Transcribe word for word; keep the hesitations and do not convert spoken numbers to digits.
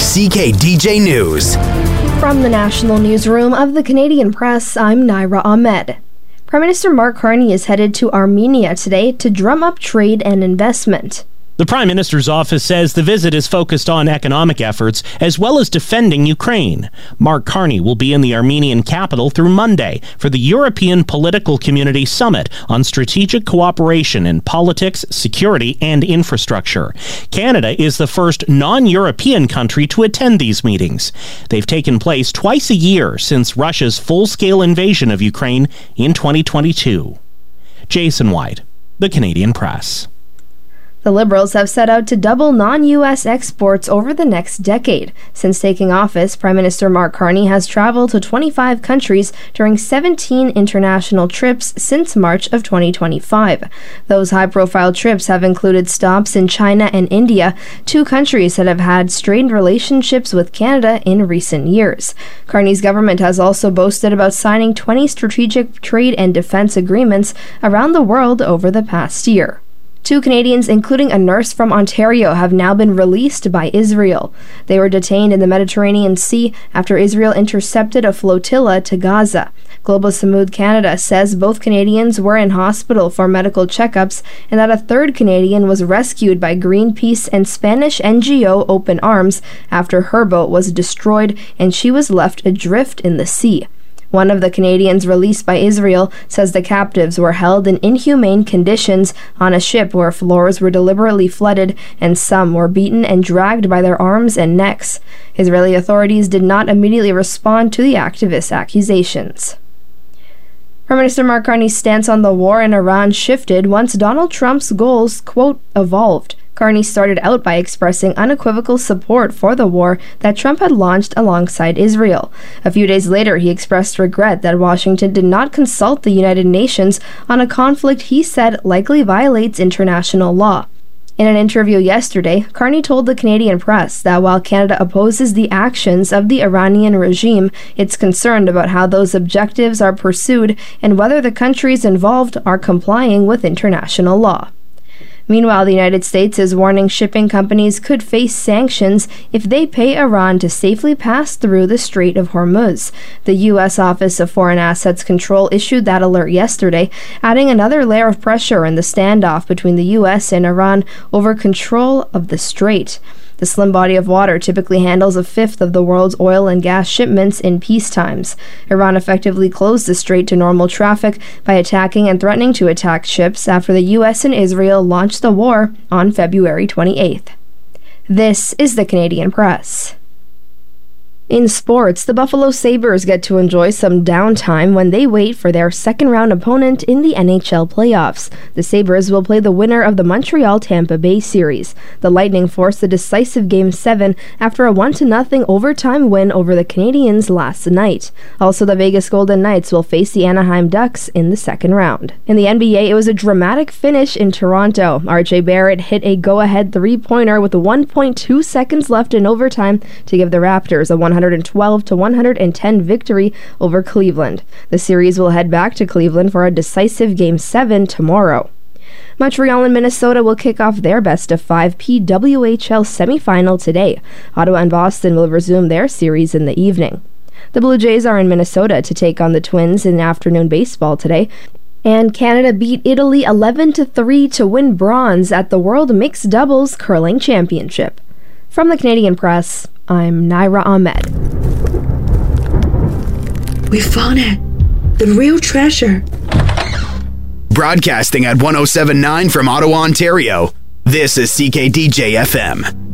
C K D J News. From the National Newsroom of the Canadian Press, I'm Naira Ahmed. Prime Minister Mark Carney is headed to Armenia today to drum up trade and investment. The Prime Minister's office says the visit is focused on economic efforts as well as defending Ukraine. Mark Carney will be in the Armenian capital through Monday for the European Political Community Summit on strategic cooperation in politics, security, and infrastructure. Canada is the first non-European country to attend these meetings. They've taken place twice a year since Russia's full-scale invasion of Ukraine in twenty twenty-two. Jason White, The Canadian Press. The Liberals have set out to double non-U S exports over the next decade. Since taking office, Prime Minister Mark Carney has traveled to twenty-five countries during seventeen international trips since March of twenty twenty-five. Those high-profile trips have included stops in China and India, two countries that have had strained relationships with Canada in recent years. Carney's government has also boasted about signing twenty strategic trade and defense agreements around the world over the past year. Two Canadians, including a nurse from Ontario, have now been released by Israel. They were detained in the Mediterranean Sea after Israel intercepted a flotilla to Gaza. Global Samud Canada says both Canadians were in hospital for medical checkups and that a third Canadian was rescued by Greenpeace and Spanish N G O Open Arms after her boat was destroyed and she was left adrift in the sea. One of the Canadians released by Israel says the captives were held in inhumane conditions on a ship where floors were deliberately flooded and some were beaten and dragged by their arms and necks. Israeli authorities did not immediately respond to the activists' accusations. Prime Minister Mark Carney's stance on the war in Iran shifted once Donald Trump's goals, quote, evolved. Carney started out by expressing unequivocal support for the war that Trump had launched alongside Israel. A few days later, he expressed regret that Washington did not consult the United Nations on a conflict he said likely violates international law. In an interview yesterday, Carney told the Canadian Press that while Canada opposes the actions of the Iranian regime, it's concerned about how those objectives are pursued and whether the countries involved are complying with international law. Meanwhile, the United States is warning shipping companies could face sanctions if they pay Iran to safely pass through the Strait of Hormuz. The U S Office of Foreign Assets Control issued that alert yesterday, adding another layer of pressure in the standoff between the U S and Iran over control of the strait. The slim body of water typically handles a fifth of the world's oil and gas shipments in peace times. Iran effectively closed the strait to normal traffic by attacking and threatening to attack ships after the U S and Israel launched the war on February twenty-eighth. This is the Canadian Press. In sports, the Buffalo Sabres get to enjoy some downtime when they wait for their second-round opponent in the N H L playoffs. The Sabres will play the winner of the Montreal-Tampa Bay series. The Lightning forced the decisive Game seven after a one to nothing overtime win over the Canadiens last night. Also, the Vegas Golden Knights will face the Anaheim Ducks in the second round. In the N B A, it was a dramatic finish in Toronto. R J Barrett hit a go-ahead three-pointer with one point two seconds left in overtime to give the Raptors a one hundred twelve to one hundred ten victory over Cleveland. The series will head back to Cleveland for a decisive Game seven tomorrow. Montreal and Minnesota will kick off their best of five P W H L semifinal today. Ottawa and Boston will resume their series in the evening. The Blue Jays are in Minnesota to take on the Twins in afternoon baseball today. And Canada beat Italy eleven to three to win bronze at the World Mixed Doubles Curling Championship. From the Canadian Press, I'm Naira Ahmed. We found it. The real treasure. Broadcasting at one oh seven point nine from Ottawa, Ontario. This is C K D J F M.